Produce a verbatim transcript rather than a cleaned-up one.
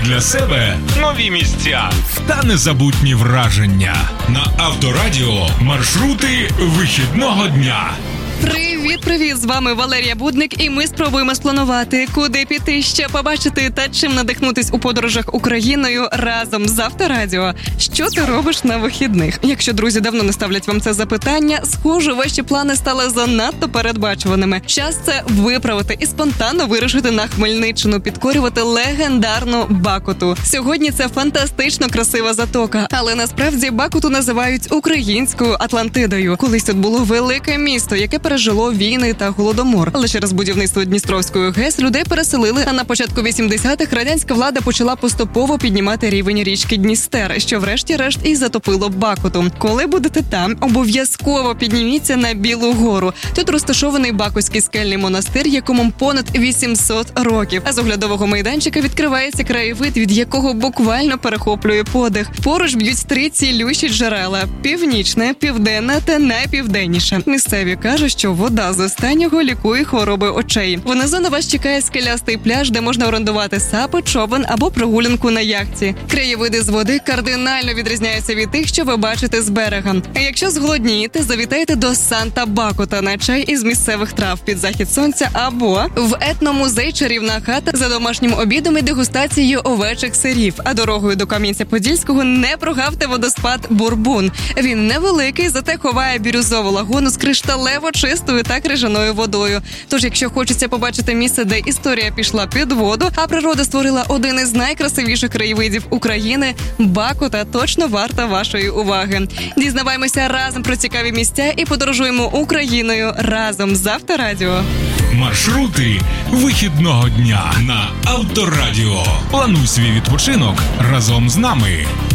для себе нові місця та незабутні враження. На Авторадіо маршрути вихідного дня. Привіт-привіт! З вами Валерія Будник, і ми спробуємо спланувати, куди піти, що побачити та чим надихнутись у подорожах Україною разом з Авторадіо. Що ти робиш на вихідних? Якщо друзі давно не ставлять вам це запитання, схоже, ваші плани стали занадто передбачуваними. Час це виправити і спонтанно вирушити на Хмельниччину, підкорювати легендарну Бакуту. Сьогодні це фантастично красива затока, але насправді Бакуту називають українською Атлантидою. Колись тут було велике місто, яке пережило війни та голодомор. Але через будівництво Дністровської ГЕС людей переселили, а на початку вісімдесятих радянська влада почала поступово піднімати рівень річки Дністер, що врешті-решт і затопило Бакуту. Коли будете там, обов'язково підніміться на Білу гору. Тут розташований Бакутський скельний монастир, якому понад вісімсот років. А з оглядового майданчика відкривається краєвид, від якого буквально перехоплює подих. Поруч б'ють три цілющі джерела – північне, південне та найпівденніше. Місцеві кажуть, що вода з останнього лікує хвороби очей. Внизу на вас чекає скелястий пляж, де можна орендувати сапи, човен або прогулянку на яхті. Краєвиди з води кардинально відрізняються від тих, що ви бачите з берега. А якщо зголоднієте, завітайте до Санта-Бакута на чай із місцевих трав під захід сонця або в етномузей «Чарівна хата» за домашнім обідом і дегустацією овечих сирів. А дорогою до Кам'янця-Подільського не прогавте водоспад Бурбун. Він невеликий, зате ховає бірюзову лагуну з кришталево чистою та крижаною водою. Тож, якщо хочеться побачити місце, де історія пішла під воду, а природа створила один із найкрасивіших краєвидів України, Бакута точно варта вашої уваги. Дізнаваємося разом про цікаві місця і подорожуємо Україною разом з Авторадіо. Маршрути вихідного дня на Авторадіо. Плануй свій відпочинок разом з нами.